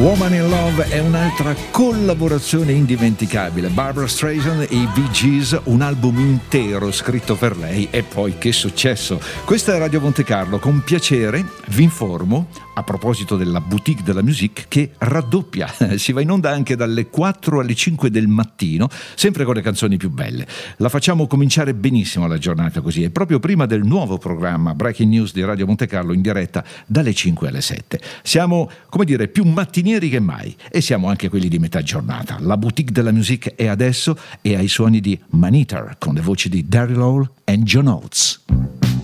Woman in Love è un'altra collaborazione indimenticabile. Barbra Streisand e i Bee Gees, un album intero scritto per lei, e poi che successo. Questa è Radio Monte Carlo. Con piacere vi informo, a proposito della Boutique de la Musique, che raddoppia. Si va in onda anche dalle 4 alle 5 del mattino, sempre con le canzoni più belle. La facciamo cominciare benissimo la giornata così, e proprio prima del nuovo programma Breaking News di Radio Monte Carlo in diretta dalle 5 alle 7. Siamo, come dire, più mattinieri che mai, e siamo anche quelli di metà giornata. La Boutique de la Musique è adesso, e ai suoni di Maneater con le voci di Daryl Hall e John Oates.